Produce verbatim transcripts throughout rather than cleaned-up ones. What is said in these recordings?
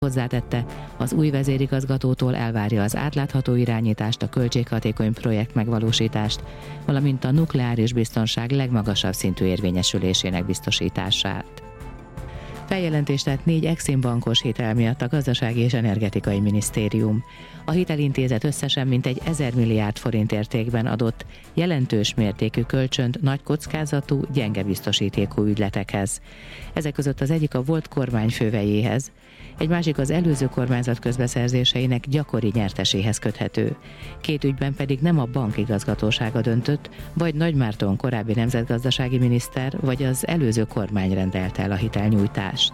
Hozzátette, az új vezérigazgatótól elvárja az átlátható irányítást, a költséghatékony projekt megvalósítást, valamint a nukleáris biztonság legmagasabb szintű érvényesülésének biztosítását. Feljelentést tett négy Exim bankos hitel miatt a Gazdasági és Energetikai Minisztérium. A hitelintézet összesen mintegy ezer milliárd forint értékben adott jelentős mértékű kölcsönt nagy kockázatú, gyenge biztosítékú ügyletekhez. Ezek között az egyik a volt kormányfővejéhez, egy másik az előző kormányzat közbeszerzéseinek gyakori nyerteséhez köthető. Két ügyben pedig nem a bank igazgatósága döntött, vagy Nagy Márton korábbi nemzetgazdasági miniszter, vagy az előző kormány rendelte el a hitelnyújtást.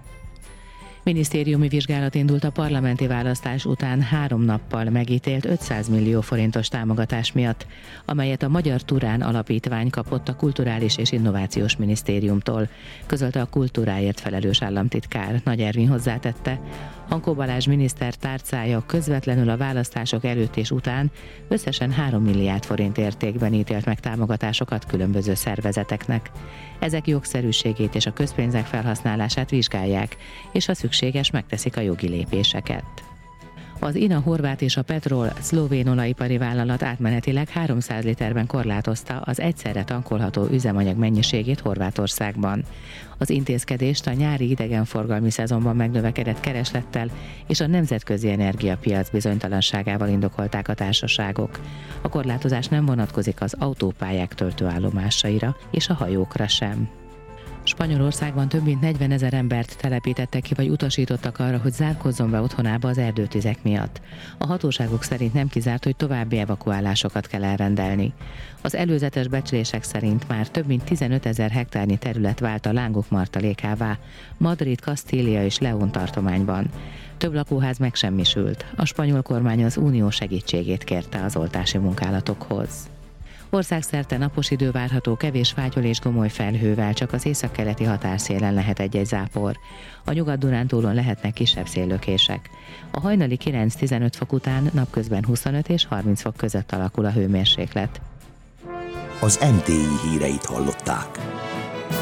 Minisztériumi vizsgálat indult a parlamenti választás után három nappal megítélt ötszáz millió forintos támogatás miatt, amelyet a Magyar Turán Alapítvány kapott a Kulturális és Innovációs Minisztériumtól, közölte a kultúráért felelős államtitkár. Nagy Ervin hozzátette, Hankó Balázs miniszter tárcája közvetlenül a választások előtt és után összesen három milliárd forint értékben ítélt meg támogatásokat különböző szervezeteknek. Ezek jogszerűségét és a közpénzek felhasználását vizsgálják, és ha szükséges, megteszik a jogi lépéseket. Az i en á Horvát és a Petrol szlovén olajipari vállalat átmenetileg háromszáz literben korlátozta az egyszerre tankolható üzemanyag mennyiségét Horvátországban. Az intézkedést a nyári idegenforgalmi szezonban megnövekedett kereslettel és a nemzetközi energiapiac bizonytalanságával indokolták a társaságok. A korlátozás nem vonatkozik az autópályák töltőállomásaira és a hajókra sem. Spanyolországban több mint negyvenezer embert telepítettek ki vagy utasítottak arra, hogy zárkózzon be otthonába az erdőtüzek miatt. A hatóságok szerint nem kizárt, hogy további evakuálásokat kell elrendelni. Az előzetes becslések szerint már több mint tizenötezer hektárnyi terület vált a lángok martalékává Madrid, Kastília és León tartományban. Több lakóház megsemmisült. A spanyol kormány az unió segítségét kérte az oltási munkálatokhoz. Országszerte napos idő várható, kevés fátyol és gomoly felhővel, csak az északkeleti határszélen lehet egy-egy zápor. A Nyugat-Dunántúlon lehetnek kisebb széllökések. A hajnali kilenc-tizenöt fok után napközben huszonöt és harminc fok között alakul a hőmérséklet. Az em té i híreit hallották.